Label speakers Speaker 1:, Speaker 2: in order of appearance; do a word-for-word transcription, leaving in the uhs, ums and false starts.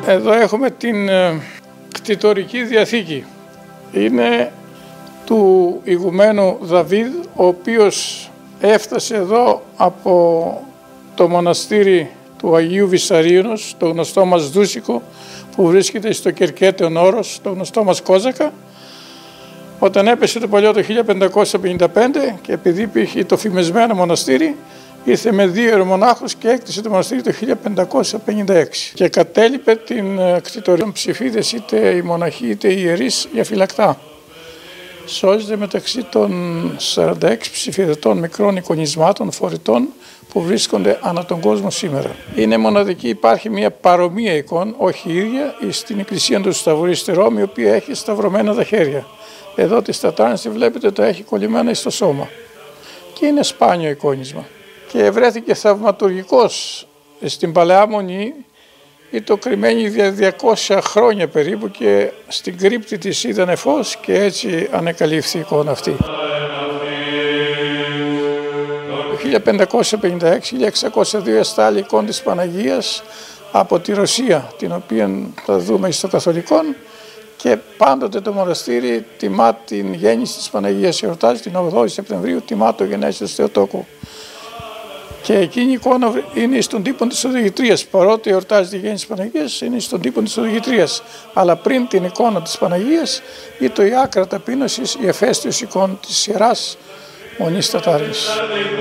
Speaker 1: Εδώ έχουμε την κτητορική διαθήκη. Είναι του ηγουμένου Δαβίδ, ο οποίος έφτασε εδώ από το μοναστήρι του Αγίου Βυσσαρίωνος, το γνωστό μας Δούσικο, που βρίσκεται στο Κερκέτεον Όρος, το γνωστό μας Κόζακα, όταν έπεσε το παλιό το χίλια πεντακόσια πενήντα πέντε, και επειδή υπήρχε το φημισμένο μοναστήρι, ήρθε με δύο ιερομονάχους και έκτισε το μοναστήρι το χίλια πεντακόσια πενήντα έξι και κατέλειπε την κτητορία ψηφίδες, είτε οι μοναχοί είτε οι ιερείς, για φυλακτά. Σώζεται μεταξύ των σαράντα έξι ψηφιδετών μικρών εικονισμάτων φορητών που βρίσκονται ανά τον κόσμο σήμερα. Είναι μοναδική, υπάρχει μια παρομοία εικόνα, όχι ίδια, στην εκκλησία του Σταυρού στη Ρώμη, η οποία έχει σταυρωμένα τα χέρια. Εδώ τη στατάνηση βλέπετε το έχει κολλημένα στο σώμα και είναι σπάνιο εικόνισμα. Και βρέθηκε θαυματουργικός στην Παλαιά Μονή, το κρυμμένη για διακόσια χρόνια περίπου, και στην κρύπτη της είδανε φως και έτσι ανεκαλύφθη η εικόνα αυτή. Το χίλια πεντακόσια πενήντα έξι με χίλια εξακόσια δύο εστάλει η εικόνα της Παναγίας από τη Ρωσία, την οποία θα δούμε στο Καθολικόν, και πάντοτε το μοναστήρι τιμά την γέννηση της Παναγίας, εορτάζει την ογδόη Σεπτεμβρίου, τιμά το γενέσιο του Θεοτόκου. Και εκείνη η εικόνα είναι στον τύπο της οδηγητρίας. Παρότι εορτάζει τη γέννηση της Παναγίας, είναι στον τύπο της οδηγητρίας. Αλλά πριν την εικόνα της Παναγίας, ή το η άκρα ταπείνωσης, η εφαίστειος εικόνα της Ιεράς Μονής Τατάρης.